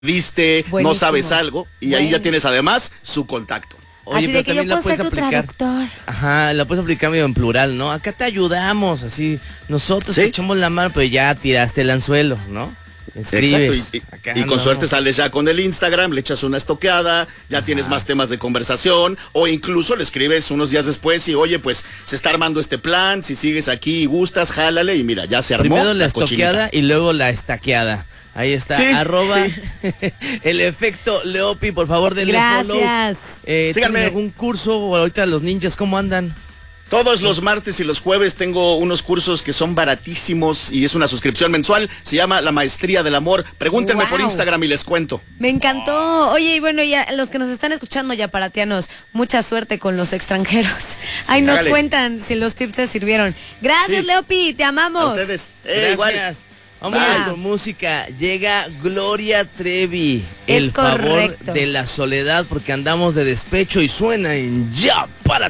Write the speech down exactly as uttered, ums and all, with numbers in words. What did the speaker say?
viste, Buenísimo. no sabes algo, y ahí Buenísimo. ya tienes además su contacto. Oye, así de que yo puedo ser tu traductor. Ajá, la puedes aplicar medio en plural, ¿no? Acá te ayudamos, así, nosotros ¿Sí? te echamos la mano, pero ya tiraste el anzuelo, ¿no? Escribes. Exacto, y, Acá y con no. suerte sales ya con el Instagram, le echas una estoqueada, ya Ajá. tienes más temas de conversación, o incluso le escribes unos días después y oye, pues se está armando este plan, si sigues aquí y gustas, jálale, y mira, ya se armó. Primero la cochinita. estoqueada y luego la estaqueada. Ahí está, Sí, arroba sí. el efecto Leopi, por favor, denle follow. Gracias. Eh, Síganme. ¿Tienen algún curso o ahorita los ninjas cómo andan? Todos los martes y los jueves tengo unos cursos que son baratísimos y es una suscripción mensual. Se llama La Maestría del Amor. Pregúntenme por Wow. Instagram y les cuento. Me encantó. Oye, y bueno, ya los que nos están escuchando, ya paratianos, mucha suerte con los extranjeros. Ahí nos hágale. cuentan si los tips te sirvieron. Gracias, Sí. Leopi, te A amamos. ustedes. Eh, igual. Gracias. Vámonos Ya. con música. Llega Gloria Trevi. Es El favor correcto. de la soledad, porque andamos de despecho y suena en Ya para